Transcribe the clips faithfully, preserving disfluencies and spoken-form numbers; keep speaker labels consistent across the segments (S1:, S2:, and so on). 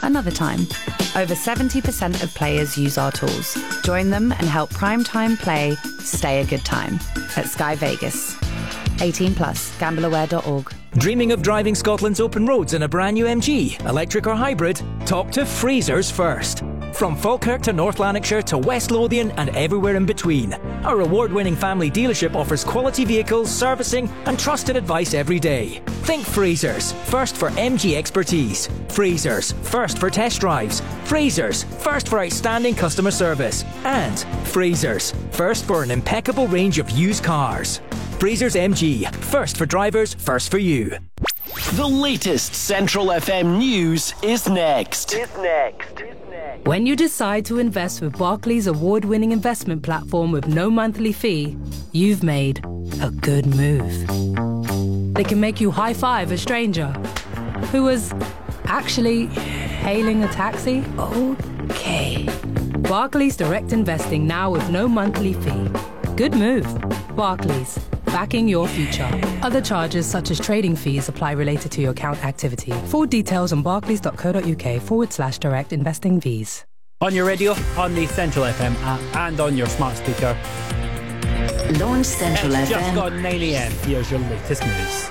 S1: another time. Over seventy percent of players use our tools. Join them and help primetime play stay a good time at Sky Vegas. eighteen plus, gamble aware dot org.
S2: Dreaming of driving Scotland's open roads in a brand new M G, electric or hybrid? Talk to Freezers first. From Falkirk to North Lanarkshire to West Lothian and everywhere in between, our award-winning family dealership offers quality vehicles, servicing and trusted advice every day. Think Freezers, first for M G expertise. Freezers, first for test drives. Freezers, first for outstanding customer service. And Freezers, first for an impeccable range of used cars. Freezers M G, first for drivers, first for you.
S3: The latest Central F M news is next.
S4: Is next.
S5: When you decide to invest with Barclays award-winning investment platform with no monthly fee, you've made a good move. They can make you high-five a stranger who was actually hailing a taxi. Okay. Barclays Direct Investing now with no monthly fee. Good move. Barclays, backing your future. Other charges such as trading fees apply related to your account activity. Full details on barclays.co.uk forward slash direct investing fees.
S6: On your radio, on the Central F M app and on your smart speaker.
S7: Launch Central
S6: It's
S7: F M.
S6: just gone nine a m. Here's your latest news.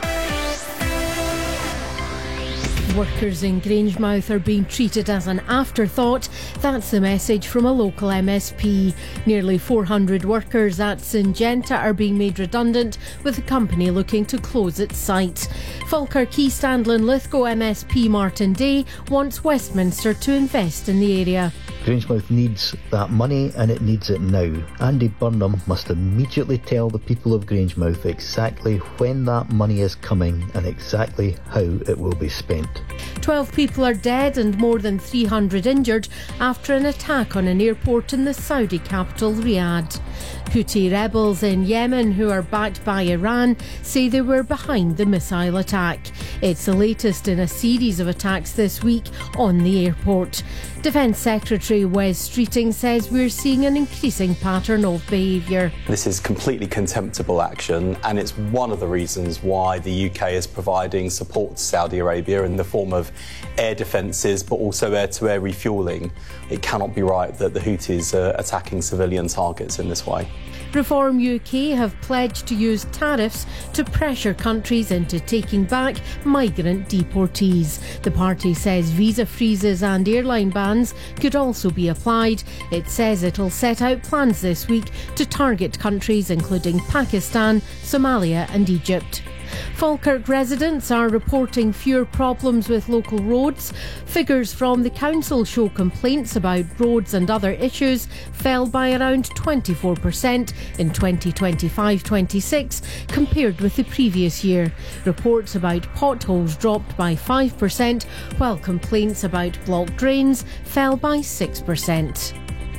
S8: Workers in Grangemouth are being treated as an afterthought. That's the message from a local M S P. Nearly four hundred workers at Syngenta are being made redundant, with the company looking to close its site. Falkirk East Andlin Lithgow M S P Martin Day wants Westminster to invest in the area.
S9: Grangemouth needs that money and it needs it now. Andy Burnham must immediately tell the people of Grangemouth exactly when that money is coming and exactly how it will be spent.
S8: Twelve people are dead and more than three hundred injured after an attack on an airport in the Saudi capital Riyadh. Houthi rebels in Yemen, who are backed by Iran, say they were behind the missile attack. It's the latest in a series of attacks this week on the airport. Defence Secretary Wes Streeting says we're seeing an increasing pattern of behaviour.
S10: This is completely contemptible action, and it's one of the reasons why the U K is providing support to Saudi Arabia in the form of air defences but also air-to-air refuelling. It cannot be right that the Houthis are attacking civilian targets in this way.
S8: Reform U K have pledged to use tariffs to pressure countries into taking back migrant deportees. The party says visa freezes and airline bans could also be applied. It says it'll set out plans this week to target countries including Pakistan, Somalia and Egypt. Falkirk residents are reporting fewer problems with local roads. Figures from the council show complaints about roads and other issues fell by around twenty-four percent in twenty twenty-five twenty-six compared with the previous year. Reports about potholes dropped by five percent, while complaints about blocked drains fell by six percent.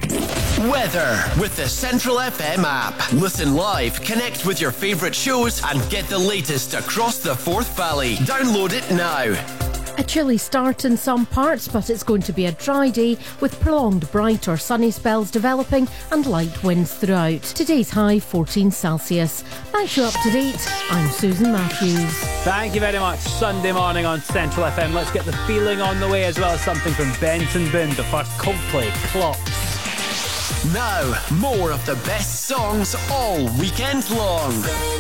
S3: Weather with the Central F M app. Listen live, connect with your favourite shows and get the latest across the Forth Valley. Download it now.
S8: A chilly start in some parts, but it's going to be a dry day with prolonged bright or sunny spells developing and light winds throughout. Today's high fourteen Celsius. Thanks you up to date. I'm Susan Matthews.
S6: Thank you very much. Sunday morning on Central F M. Let's get the feeling on the way, as well as something from Benson Boone, the first Coldplay, Clocks.
S3: Now, more of the best songs all weekend long.